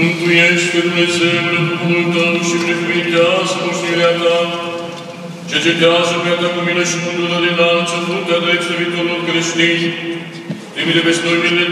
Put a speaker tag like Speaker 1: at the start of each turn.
Speaker 1: Mântuiește, Dumnezeule, Duhul Tău și precuvintează moștenirea Ta, cercetează pe Ta cu milă și cu îndurare înalță, fruntea drept servitorilor creștini, trimite peste noi